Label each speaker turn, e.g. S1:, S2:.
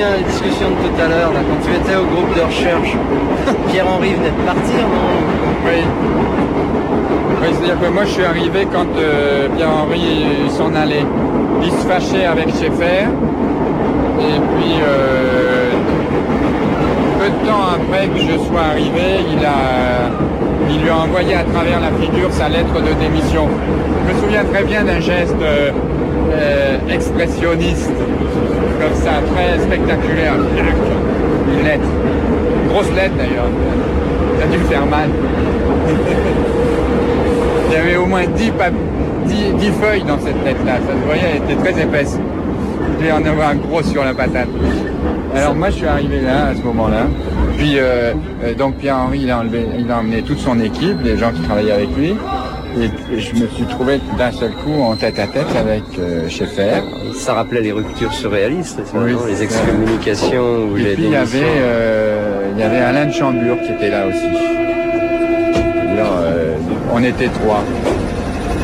S1: souviens des discussions de tout à l'heure, là, quand tu étais au groupe de recherche. Pierre-Henri venait de partir, non?
S2: Oui. Oui, c'est-à-dire que moi je suis arrivé quand Pierre-Henri s'en allait. Il se fâchait avec Schaeffer. Et puis, peu de temps après que je sois arrivé, il lui a envoyé à travers la figure sa lettre de démission. Je me souviens très bien d'un geste expressionniste, comme ça, très spectaculaire. Une lettre. Une grosse lettre d'ailleurs. Ça a dû me faire mal. Il y avait au moins 10 feuilles dans cette lettre-là. Ça se voyait, elle était très épaisse. Il devait en avoir un gros sur la patate. Alors moi je suis arrivé là, à ce moment-là. Puis donc Pierre-Henri, il a emmené toute son équipe, les gens qui travaillaient avec lui. Et je me suis trouvé d'un seul coup en tête-à-tête avec Schaeffer.
S1: Ça rappelait les ruptures surréalistes,
S2: oui,
S1: les excommunications. Où
S2: et puis il y avait Alain de Chamburg qui était là aussi. Alors, on était 3.